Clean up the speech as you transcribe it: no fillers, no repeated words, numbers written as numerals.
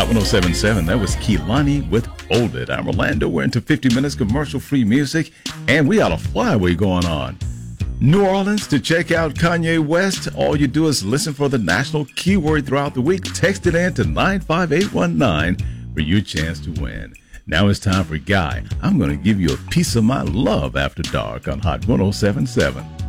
1077, that was Kehlani with Hold It. I'm Orlando. We're into 50 minutes commercial-free music, and we got a flyway going on. New Orleans, to check out Kanye West, all you do is listen for the national keyword throughout the week. Text it in to 95819 for your chance to win. Now it's time for Guy. I'm going to give you a piece of my love after dark on Hot 1077.